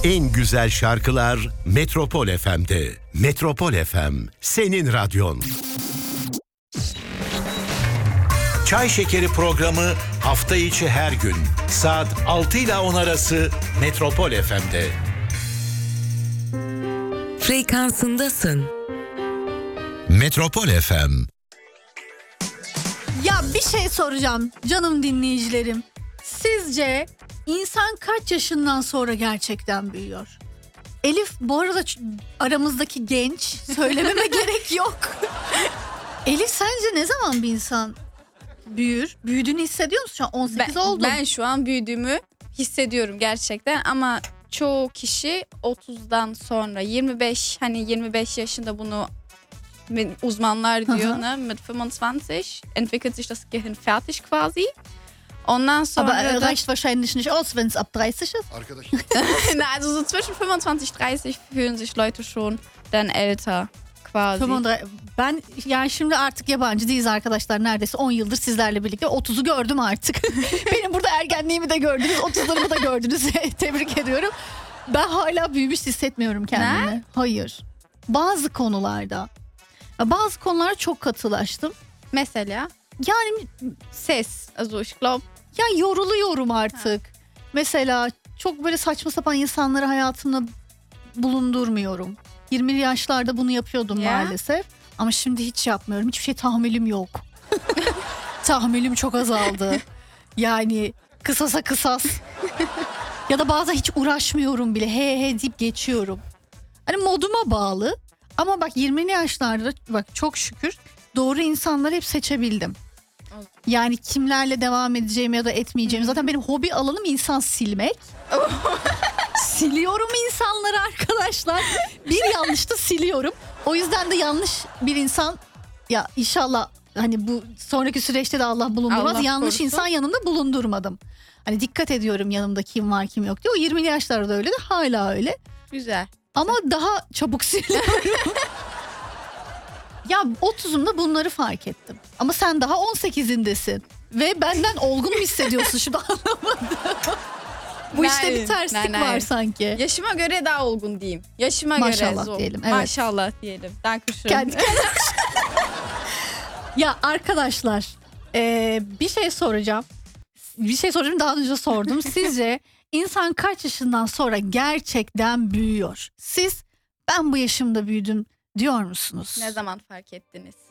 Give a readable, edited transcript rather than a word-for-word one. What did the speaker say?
En güzel şarkılar Metropol FM'de. Metropol FM, senin radyon. Çay Şekeri programı hafta içi her gün saat 6 ile 10 arası Metropol FM'de. Frekansındasın. Metropol FM. Ya bir şey soracağım canım dinleyicilerim. Sizce insan kaç yaşından sonra gerçekten büyüyor? Elif bu arada aramızdaki genç, söylememe gerek yok. Elif sence ne zaman bir insan büyür? Büyüdüğünü hissediyor musun? Şu an 18 oldun. Ben şu an büyüdüğümü hissediyorum gerçekten ama çoğu kişi 30'dan sonra 25 yaşında bunu uzmanlar diyor, ne? Mit 25 entwickelt sich das Gehirn fertig quasi. Ondan sonra Aber reicht wahrscheinlich nicht aus, wenn es ab 30 ist. Arkadaşlar. also so zwischen 25-30 fühlen sich Leute schon dann älter quasi. Ben yani şimdi artık yabancı değiliz arkadaşlar. Neredeyse 10 yıldır sizlerle birlikte 30'u gördüm artık. Benim burada ergenliğimi de gördünüz, 30'larımı da gördünüz. Tebrik ediyorum. Ben hala büyümüş hissetmiyorum kendimi. Ne? Hayır. Bazı konularda çok katılaştım. Mesela Yani ses. Also ich glaube ya yoruluyorum artık. Mesela çok böyle saçma sapan insanları hayatımda bulundurmuyorum. 20'li yaşlarda bunu yapıyordum maalesef. Ama şimdi hiç yapmıyorum. Hiçbir şey tahammülüm yok. Tahammülüm çok azaldı. Yani kısasa kısas. Ya da bazen hiç uğraşmıyorum bile. He deyip geçiyorum. Hani moduma bağlı. Ama bak 20'li yaşlarda bak çok şükür doğru insanları hep seçebildim. Yani kimlerle devam edeceğimi ya da etmeyeceğimi. Zaten benim hobi alanım insan silmek. Siliyorum insanları arkadaşlar. Bir yanlış da siliyorum. O yüzden de yanlış bir insan, ya inşallah hani bu sonraki süreçte de Allah bulundurmaz. Allah yanlış korusun. insan yanımda bulundurmadım. Hani dikkat ediyorum yanımda kim var kim yok diye. O 20'li yaşlarda öyle de hala öyle. güzel. Ama daha çabuk siliyorum. Ya 30'umda bunları fark ettim. Ama sen daha 18'indesin. Ve benden olgun mu hissediyorsun şimdi anlamadım. Bu işte bir terslik var sanki. Yaşıma göre daha olgun diyeyim. Yaşıma Maşallah göre diyelim, evet. Maşallah diyelim. Dankeschön. Kendi Ya arkadaşlar bir şey soracağım. Daha önce sordum. Sizce insan kaç yaşından sonra gerçekten büyüyor? Siz ben bu yaşımda büyüdüm diyor musunuz? Ne zaman fark ettiniz?